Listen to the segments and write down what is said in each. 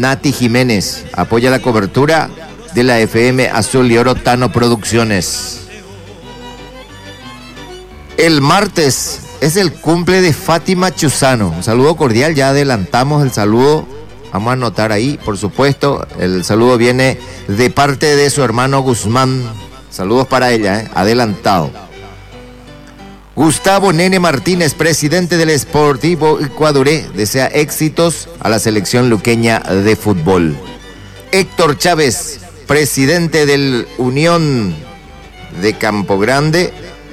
Nati Jiménez. Apoya la cobertura de la FM Azul y Oro Tano Producciones. El martes es el cumple de Fátima Chuzano. Un saludo cordial, ya adelantamos el saludo. Vamos a anotar ahí, por supuesto. El saludo viene de parte de su hermano Guzmán. Saludos para ella, adelantado. Gustavo Nene Martínez, presidente del Sportivo Ecuadoré, desea éxitos a la selección luqueña de fútbol. Héctor Chávez, presidente del Unión de Campo Grande.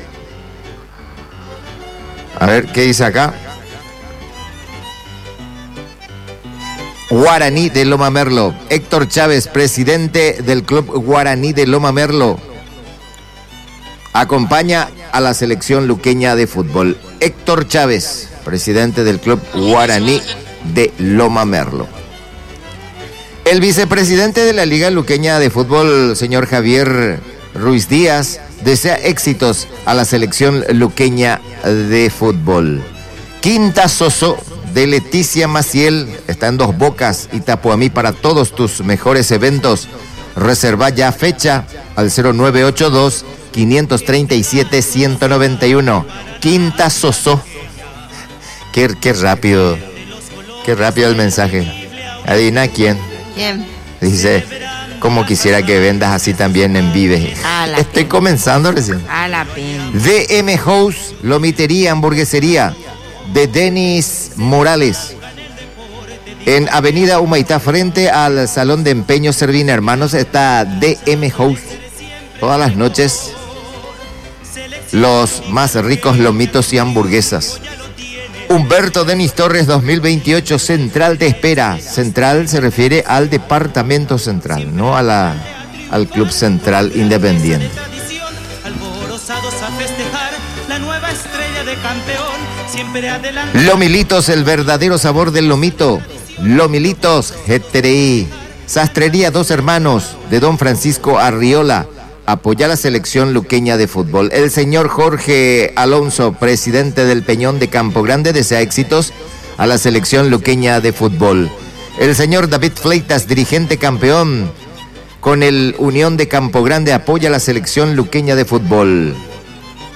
A ver, ¿qué dice acá? Guaraní de Loma Merlo. Héctor Chávez, presidente del Club Guaraní de Loma Merlo, acompaña a la selección luqueña de fútbol. Héctor Chávez, presidente del Club Guaraní de Loma Merlo. El vicepresidente de la Liga Luqueña de Fútbol, señor Javier Ruiz Díaz, desea éxitos a la selección luqueña de fútbol. Quinta Soso de Leticia Maciel está en Dos Bocas, Itapuamí, para todos tus mejores eventos. Reserva ya fecha al 0982-537-191. Quinta Soso. Qué rápido el mensaje. Adivina quién. ¿Quién? Dice, como quisiera que vendas así también en Vive. Estoy comenzando recién. A la pena. DM House, lomitería, hamburguesería de Denis Morales, en Avenida Humaitá, frente al Salón de Empeño Servina Hermanos, está DM House. Todas las noches, los más ricos lomitos y hamburguesas. Humberto Denis Torres 2028, Central te espera. Central se refiere al departamento central, no al Club Central Independiente. Lomilitos, el verdadero sabor del lomito. Lomilitos GTRI. Sastrería Dos Hermanos de Don Francisco Arriola. Apoya la selección luqueña de fútbol. El señor Jorge Alonso, presidente del Peñón de Campo Grande, desea éxitos a la selección luqueña de fútbol. El señor David Fleitas, dirigente campeón con el Unión de Campo Grande, apoya la selección luqueña de fútbol.